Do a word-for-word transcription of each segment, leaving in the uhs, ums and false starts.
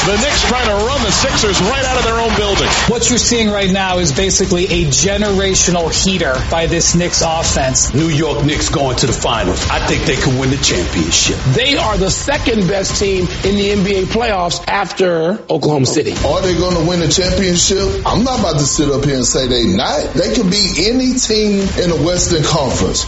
The Knicks trying to run the Sixers right out of their own building. What you're seeing right now is basically a generational heater by this Knicks offense. New York Knicks going to the finals. I think they can win the championship. They are the second best team in the N B A playoffs after Oklahoma City. Are they going to win the championship? I'm not about to sit up here and say they not. They can beat any team in the Western Conference.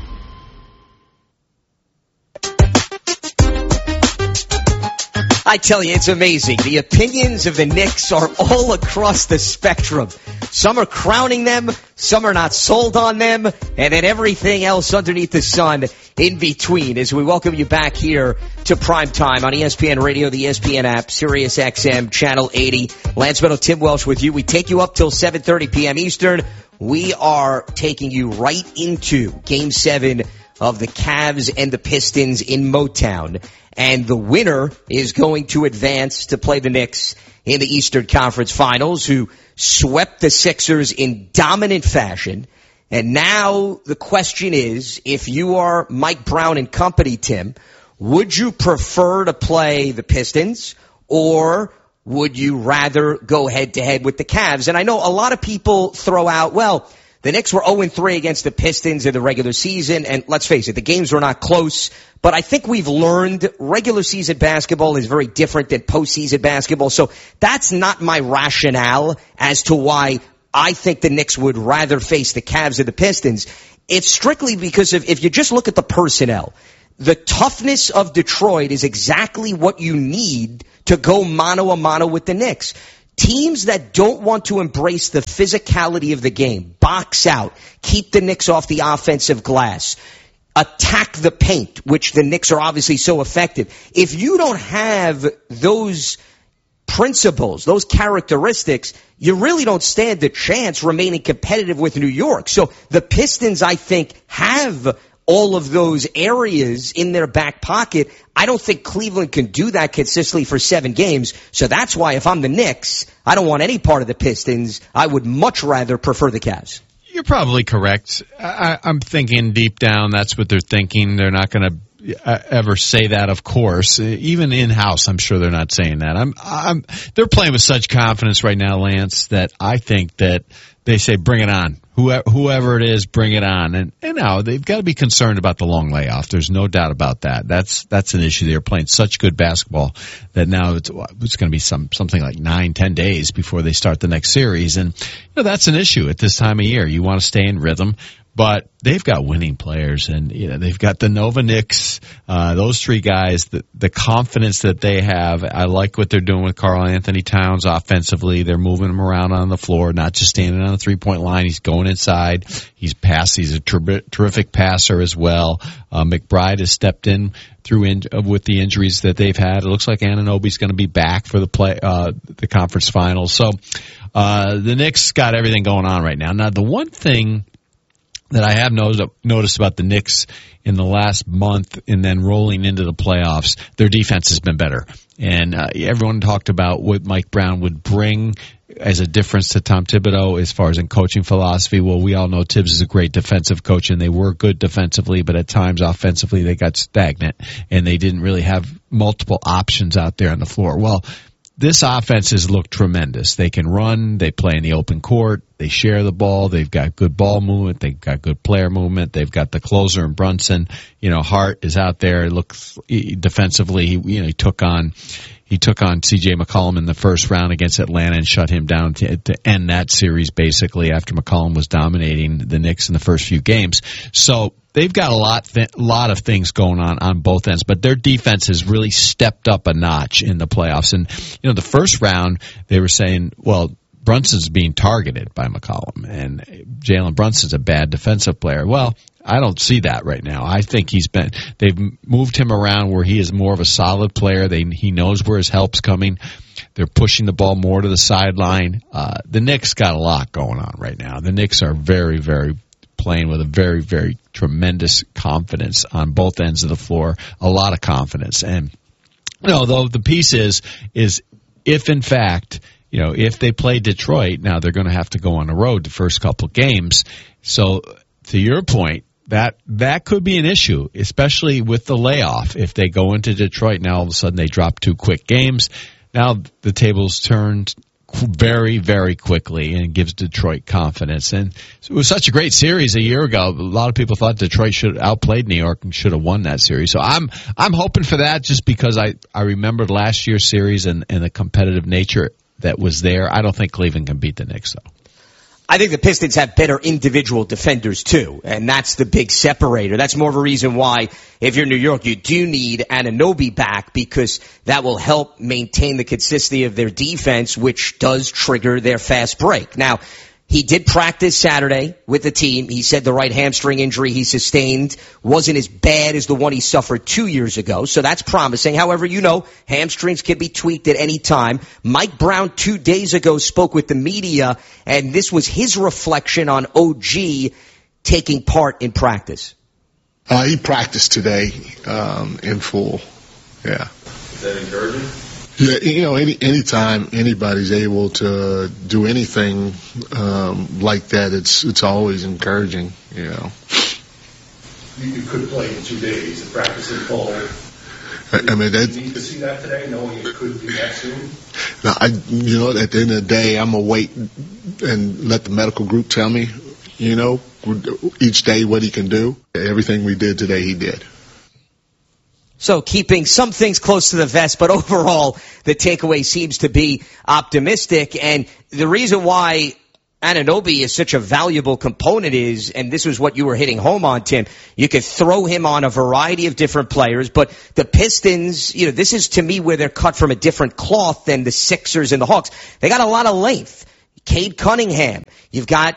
I tell you, it's amazing. The opinions of the Knicks are all across the spectrum. Some are crowning them, some are not sold on them, and then everything else underneath the sun in between as we welcome you back here to Primetime on E S P N Radio, the E S P N app, Sirius X M, Channel eighty. Lance Meadow, Tim Welsh with you. We take you up till seven thirty p.m. Eastern. We are taking you right into Game seven of the Cavs and the Pistons in Motown. And the winner is going to advance to play the Knicks in the Eastern Conference Finals, who swept the Sixers in dominant fashion. And now the question is, if you are Mike Brown and company, Tim, would you prefer to play the Pistons, or would you rather go head-to-head with the Cavs? And I know a lot of people throw out, well, the Knicks were oh and three against the Pistons in the regular season, and let's face it, the games were not close. But I think we've learned regular season basketball is very different than postseason basketball. So that's not my rationale as to why I think the Knicks would rather face the Cavs than the Pistons. It's strictly because of, if you just look at the personnel, the toughness of Detroit is exactly what you need to go mano a mano with the Knicks. Teams that don't want to embrace the physicality of the game, box out, keep the Knicks off the offensive glass, attack the paint, which the Knicks are obviously so effective. If you don't have those principles, those characteristics, you really don't stand a chance remaining competitive with New York. So the Pistons, I think, have all of those areas in their back pocket. I don't think Cleveland can do that consistently for seven games. So that's why if I'm the Knicks, I don't want any part of the Pistons. I would much rather prefer the Cavs. You're probably correct. I, I'm thinking deep down that's what they're thinking. They're not going to ever say that, of course. Even in-house, I'm sure they're not saying that. I'm, I'm, they're playing with such confidence right now, Lance, that I think that they say, bring it on. Whoever, whoever it is, bring it on. And, and now they've got to be concerned about the long layoff. There's no doubt about that. That's that's an issue. They're playing such good basketball that now it's, it's going to be some something like nine, ten days before they start the next series. And you know that's an issue at this time of year. You want to stay in rhythm. But they've got winning players, and you know they've got the Nova Knicks, uh, those three guys, the, the confidence that they have. I like what they're doing with Karl Anthony Towns offensively. They're moving him around on the floor, not just standing on the three-point line. He's going inside. He's passed. He's a ter- terrific passer as well. Uh, McBride has stepped in through in, uh, with the injuries that they've had. It looks like Anunoby's going to be back for the play, uh, the conference finals. So uh, the Knicks got everything going on right now. Now, the one thing that I have noticed about the Knicks in the last month and then rolling into the playoffs, their defense has been better. And uh, everyone talked about what Mike Brown would bring as a difference to Tom Thibodeau as far as in coaching philosophy. Well, we all know Tibbs is a great defensive coach, and they were good defensively, but at times offensively they got stagnant, and they didn't really have multiple options out there on the floor. Well, this offense has looked tremendous. They can run. They play in the open court. They share the ball. They've got good ball movement. They've got good player movement. They've got the closer in Brunson. You know, Hart is out there. It looks defensively. He, you know, he took on he took on C J McCollum in the first round against Atlanta and shut him down to, to end that series basically after McCollum was dominating the Knicks in the first few games. So they've got a lot, th- lot of things going on on both ends, but their defense has really stepped up a notch in the playoffs. And you know, the first round they were saying, well, Brunson's being targeted by McCollum, and Jalen Brunson's a bad defensive player. Well, I don't see that right now. I think he's been, they've moved him around where he is more of a solid player. They, he knows where his help's coming. They're pushing the ball more to the sideline. Uh, the Knicks got a lot going on right now. The Knicks are very, very playing with a very, very tremendous confidence on both ends of the floor. A lot of confidence. And, you know, though the piece is, is if in fact, you know, if they play Detroit, now they're going to have to go on the road the first couple games. So to your point, that that could be an issue, especially with the layoff. If they go into Detroit, now all of a sudden they drop two quick games. now the tables turned very, very quickly, and it gives Detroit confidence. And it was such a great series a year ago. A lot of people thought Detroit should have outplayed New York and should have won that series. So I'm I'm hoping for that, just because I, I remembered last year's series and, and the competitive nature that was there. I don't think Cleveland can beat the Knicks, though. I think the Pistons have better individual defenders, too, and that's the big separator. That's more of a reason why, if you're New York, you do need Anunoby back, because that will help maintain the consistency of their defense, which does trigger their fast break. Now, he did practice Saturday with the team. He said the right hamstring injury he sustained wasn't as bad as the one he suffered two years ago, so that's promising. However, you know, hamstrings can be tweaked at any time. Mike Brown two days ago spoke with the media, and this was his reflection on O G taking part in practice. Uh, he practiced today um, in full, yeah. Is that encouraging? Yeah, you know, any anytime anybody's able to do anything um, like that, it's it's always encouraging, you know. You, you could play in two days and practice in full. I, I mean, that, you need to see that today, knowing it could be that soon. No, I, you know, at the end of the day, I'm gonna wait and let the medical group tell me, you know, each day what he can do. Everything we did today, he did. So keeping some things close to the vest, but overall the takeaway seems to be optimistic. And the reason why Anunoby is such a valuable component is, and this was what you were hitting home on, Tim, you could throw him on a variety of different players, but the Pistons, you know, this is to me where they're cut from a different cloth than the Sixers and the Hawks. They got a lot of length. Cade Cunningham. You've got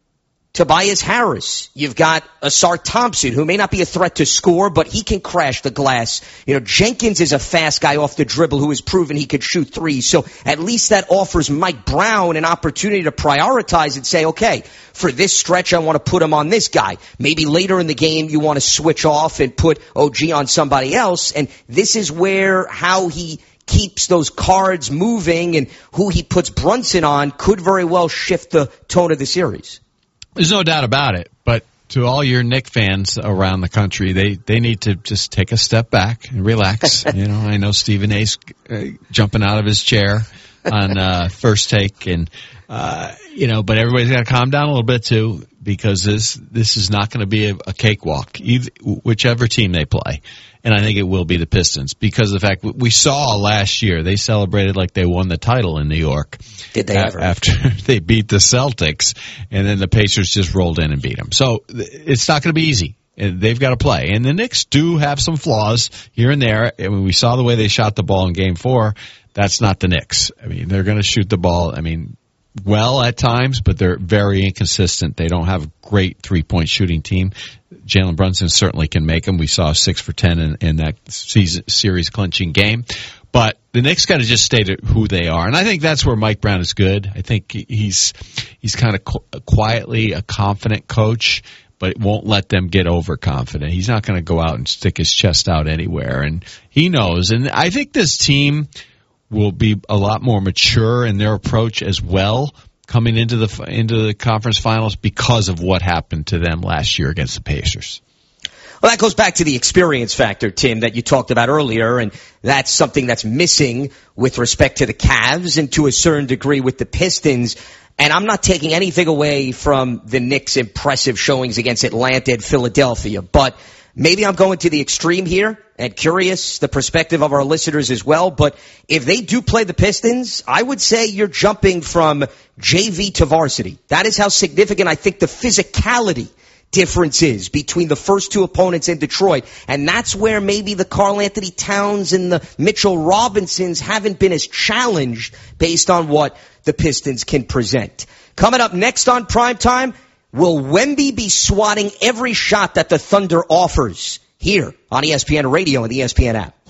Tobias Harris. You've got Asar Thompson, who may not be a threat to score, but he can crash the glass. You know, Jenkins is a fast guy off the dribble who has proven he could shoot threes. So at least that offers Mike Brown an opportunity to prioritize and say, okay, for this stretch, I want to put him on this guy. Maybe later in the game, you want to switch off and put O G on somebody else. And this is where how he keeps those cards moving and who he puts Brunson on could very well shift the tone of the series. There's no doubt about it, but to all your Knick fans around the country, they, they need to just take a step back and relax. You know, I know Stephen A's uh, jumping out of his chair on uh, First Take, and uh, you know, but everybody's got to calm down a little bit too, because this this is not going to be a, a cakewalk, either, whichever team they play. And I think it will be the Pistons, because of the fact we saw last year they celebrated like they won the title in New York. Did they ever? After they beat the Celtics, and then the Pacers just rolled in and beat them. So it's not going to be easy. They've got to play. And the Knicks do have some flaws here and there. I mean, we saw the way they shot the ball in Game four. That's not the Knicks. I mean, they're going to shoot the ball, I mean, well at times, but they're very inconsistent. They don't have a great three-point shooting team. Jalen Brunson certainly can make them. We saw six for ten in, in that season, series-clinching game. But the Knicks got to just state who they are. And I think that's where Mike Brown is good. I think he's he's kind of qu- quietly a confident coach, but won't let them get overconfident. He's not going to go out and stick his chest out anywhere. And he knows. And I think this team will be a lot more mature in their approach as well coming into the into the conference finals because of what happened to them last year against the Pacers. Well, that goes back to the experience factor, Tim, that you talked about earlier, and that's something that's missing with respect to the Cavs and to a certain degree with the Pistons. And I'm not taking anything away from the Knicks' impressive showings against Atlanta and Philadelphia, but maybe I'm going to the extreme here and curious the perspective of our listeners as well. But if they do play the Pistons, I would say you're jumping from J V to varsity. That is how significant I think the physicality difference is between the first two opponents in Detroit. And that's where maybe the Karl Anthony Towns and the Mitchell Robinsons haven't been as challenged based on what the Pistons can present. Coming up next on Primetime, will Wemby be swatting every shot that the Thunder offers here on E S P N Radio and the E S P N app?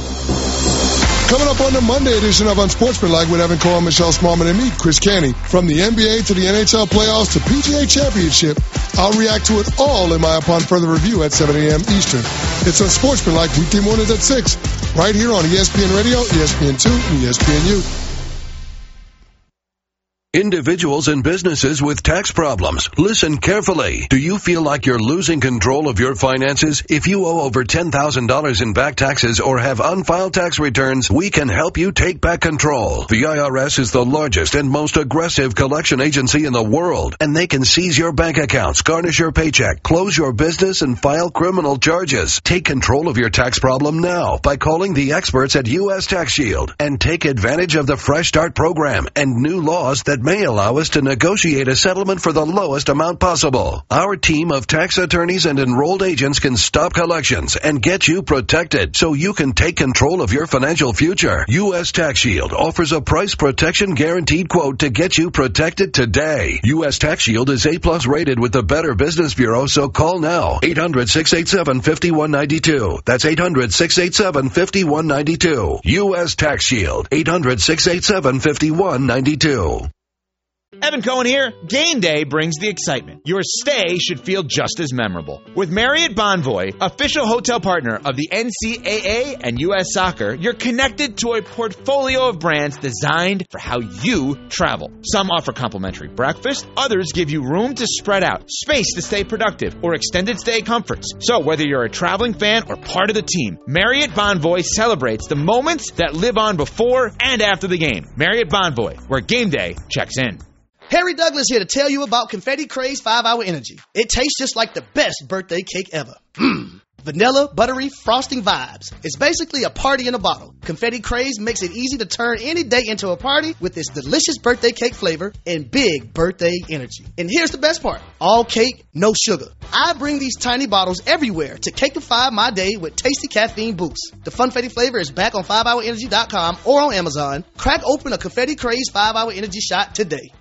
Coming up on the Monday edition of Unsportsmanlike with Evan Cole, Michelle Smallman, and me, Chris Canty. From the N B A to the N H L playoffs to P G A Championship, I'll react to it all in my Upon Further Review at seven a.m. Eastern. It's Unsportsmanlike weekday mornings at six, right here on E S P N Radio, E S P N two, and E S N U. Individuals and businesses with tax problems, listen carefully. Do you feel like you're losing control of your finances? If you owe over ten thousand dollars in back taxes or have unfiled tax returns, we can help you take back control. The I R S is the largest and most aggressive collection agency in the world, and they can seize your bank accounts, garnish your paycheck, close your business, and file criminal charges. Take control of your tax problem now by calling the experts at U S Tax Shield and take advantage of the Fresh Start program and new laws that may allow us to negotiate a settlement for the lowest amount possible. Our team of tax attorneys and enrolled agents can stop collections and get you protected so you can take control of your financial future. U S Tax Shield offers a price protection guaranteed quote to get you protected today. U S Tax Shield is A plus rated with the Better Business Bureau, so call now. eight hundred, six eight seven, five one nine two. That's eight hundred, six eight seven, five one nine two. U S Tax Shield. eight hundred, six eight seven, five one nine two. Evan Cohen here. Game day brings the excitement. Your stay should feel just as memorable. With Marriott Bonvoy, official hotel partner of the N C double A and U S Soccer, you're connected to a portfolio of brands designed for how you travel. Some offer complimentary breakfast, others give you room to spread out, space to stay productive, or extended stay comforts. So whether you're a traveling fan or part of the team, Marriott Bonvoy celebrates the moments that live on before and after the game. Marriott Bonvoy, where game day checks in. Harry Douglas here to tell you about Confetti Craze five hour Energy. It tastes just like the best birthday cake ever. Mmm. Vanilla, buttery, frosting vibes. It's basically a party in a bottle. Confetti Craze makes it easy to turn any day into a party with its delicious birthday cake flavor and big birthday energy. And here's the best part. All cake, no sugar. I bring these tiny bottles everywhere to cakeify my day with tasty caffeine boosts. The Funfetti flavor is back on five hour energy dot com or on Amazon. Crack open a Confetti Craze five hour Energy shot today.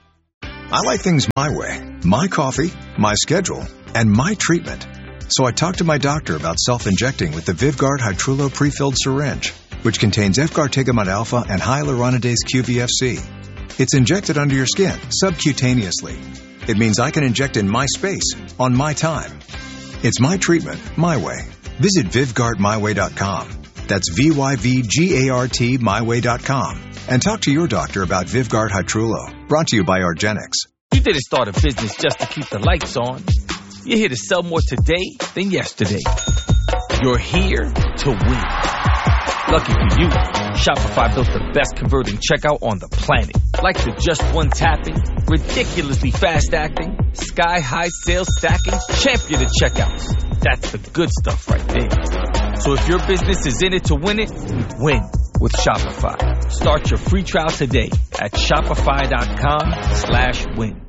I like things my way, my coffee, my schedule, and my treatment. So I talked to my doctor about self-injecting with the Vyvgart Hytrulo pre-filled syringe, which contains efgartigimod alpha and hyaluronidase Q V F C. It's injected under your skin, subcutaneously. It means I can inject in my space, on my time. It's my treatment, my way. Visit Vyvgart my way dot com. That's V Y V G A R T my way dot com. And talk to your doctor about Vyvgart Hytrulo. Brought to you by Argenix. You didn't start a business just to keep the lights on. You're here to sell more today than yesterday. You're here to win. Lucky for you, Shopify built the best converting checkout on the planet. Like the just one tapping, ridiculously fast acting, sky-high sales stacking, champion of checkouts. That's the good stuff right there. So if your business is in it to win it, win with Shopify. Start your free trial today at shopify dot com slash win.